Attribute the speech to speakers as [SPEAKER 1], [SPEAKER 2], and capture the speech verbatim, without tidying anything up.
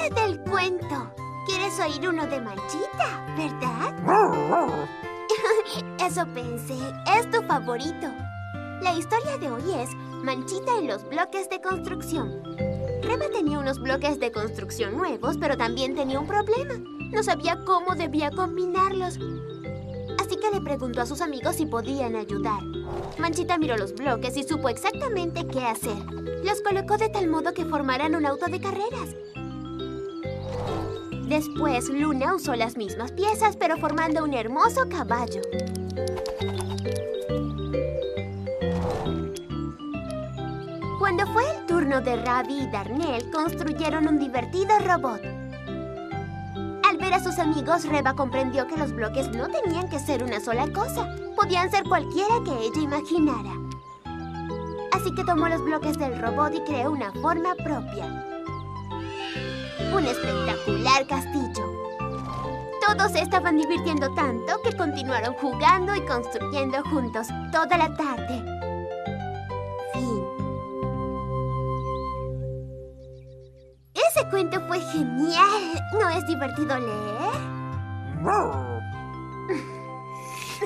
[SPEAKER 1] hora del cuento. ¿Quieres oír uno de Manchita, verdad? Eso pensé. Es tu favorito. La historia de hoy es Manchita en los bloques de construcción. Reba tenía unos bloques de construcción nuevos, pero también tenía un problema. No sabía cómo debía combinarlos. Así que le preguntó a sus amigos si podían ayudar. Manchita miró los bloques y supo exactamente qué hacer. Los colocó de tal modo que formaran un auto de carreras. Después, Luna usó las mismas piezas, pero formando un hermoso caballo. Cuando fue el turno de Ravi y Darnell, construyeron un divertido robot. Al ver a sus amigos, Reba comprendió que los bloques no tenían que ser una sola cosa. Podían ser cualquiera que ella imaginara. Así que tomó los bloques del robot y creó una forma propia. Un espectacular castillo. Todos se estaban divirtiendo tanto que continuaron jugando y construyendo juntos toda la tarde. Fin. Ese cuento fue genial. ¿No es divertido leer?